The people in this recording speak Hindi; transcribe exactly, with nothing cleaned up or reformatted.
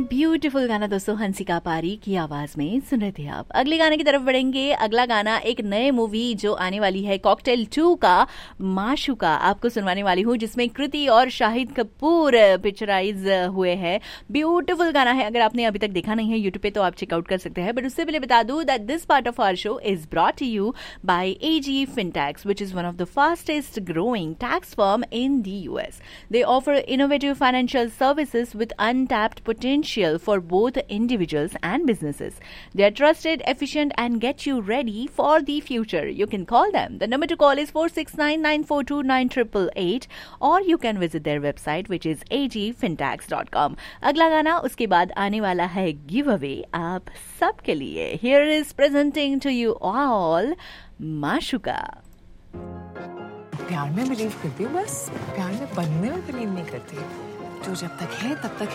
ब्यूटीफुल गाना दोस्तों हंसिका पारी की आवाज में सुन रहे थे आप। अगले गाने की तरफ बढ़ेंगे। अगला गाना एक नए मूवी जो आने वाली है कॉकटेल टू का माशुका आपको सुनवाने वाली हूँ, जिसमें कृति और शाहिद कपूर पिक्चराइज हुए हैं। ब्यूटीफुल गाना है, अगर आपने अभी तक देखा नहीं है यूट्यूब पे तो आप चेकआउट कर सकते हैं। बट उससे पहले बता दूं that this part of our show is brought to you by AG फिनटैक्स, which is one of the fastest growing tax firm in the US. They offer innovative financial services with untapped potential for both individuals and businesses. They are trusted, efficient, and get you ready for the future. You can call them. The number to call is four six nine, nine four two, nine eight eight eight, or you can visit their website, which is a g fintax dot com. अगला गाना उसके बाद आने वाला है गिव अवे आप सबके लिए। Here is presenting to you all माशुका। प्यार में बिलीव करती हूँ, बस प्यार में बनने में बिलीव नहीं करती। जो जब तक है तब तक